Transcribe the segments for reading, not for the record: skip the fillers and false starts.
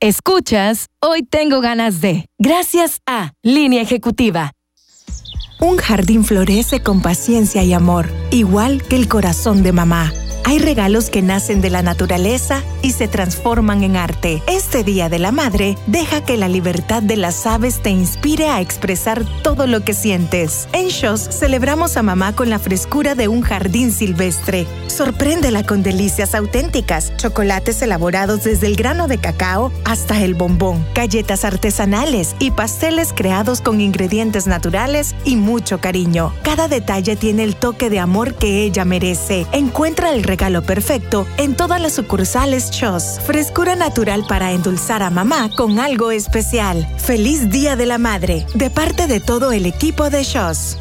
Escuchas Hoy Tengo Ganas de, gracias a Línea Ejecutiva. Un jardín florece con paciencia y amor, igual que el corazón de mamá. Hay regalos que nacen de la naturaleza y se transforman en arte. Este Día de la Madre, deja que la libertad de las aves te inspire a expresar todo lo que sientes. En SHOS celebramos a mamá con la frescura de un jardín silvestre. Sorpréndela con delicias auténticas, chocolates elaborados desde el grano de cacao hasta el bombón, galletas artesanales y pasteles creados con ingredientes naturales y mucho cariño. Cada detalle tiene el toque de amor que ella merece. Encuentra el regalo perfecto en todas las sucursales SHOS. Frescura natural para endulzar a mamá con algo especial. Feliz Día de la Madre, de parte de todo el equipo de SHOS.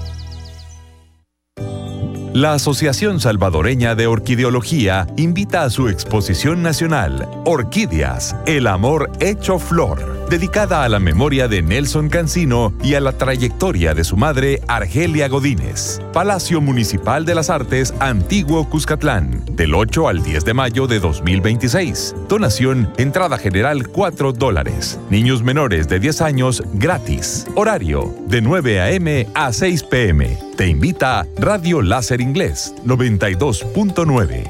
La Asociación Salvadoreña de Orquideología invita a su exposición nacional, Orquídeas, el amor hecho flor, dedicada a la memoria de Nelson Cancino y a la trayectoria de su madre, Argelia Godínez. Palacio Municipal de las Artes, Antiguo Cuscatlán, del 8 al 10 de mayo de 2026. Donación, entrada general $4. Niños menores de 10 años, gratis. Horario, de 9 a.m. a 6 p.m. Te invita Radio Láser Inglés 92.9.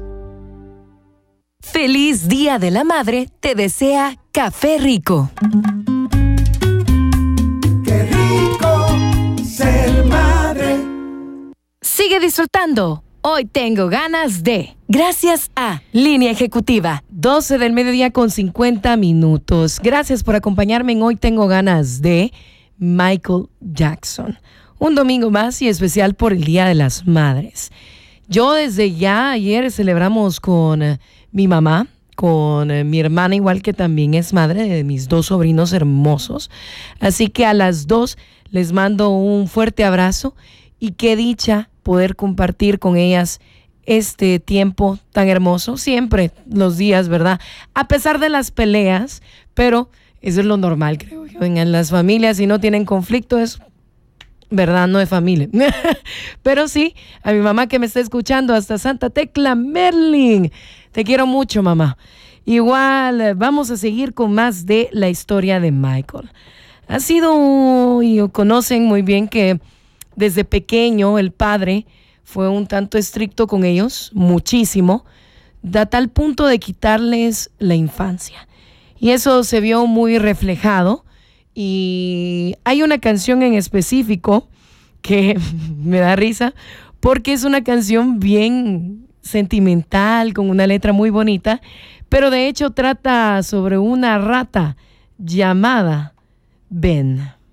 Feliz Día de la Madre, te desea Café Rico. Qué rico ser madre. Sigue disfrutando. Hoy tengo ganas de, gracias a Línea Ejecutiva. 12 del mediodía con 50 minutos. Gracias por acompañarme en Hoy Tengo Ganas de Michael Jackson. Un domingo más y especial por el Día de las Madres. Yo desde ya ayer celebramos con mi mamá, con mi hermana igual que también es madre de mis dos sobrinos hermosos. Así que a las dos les mando un fuerte abrazo y qué dicha poder compartir con ellas este tiempo tan hermoso. Siempre los días, ¿verdad? A pesar de las peleas, pero eso es lo normal, creo yo. En las familias, si no tienen conflicto, es verdad, no de familia. Pero sí, a mi mamá que me está escuchando hasta Santa Tecla, Merlin. Te quiero mucho, mamá. Igual, vamos a seguir con más de la historia de Michael. Ha sido, y conocen muy bien que desde pequeño el padre fue un tanto estricto con ellos, muchísimo, a tal punto de quitarles la infancia. Y eso se vio muy reflejado. Y hay una canción en específico que me da risa porque es una canción bien sentimental, con una letra muy bonita, pero de hecho trata sobre una rata llamada Ben.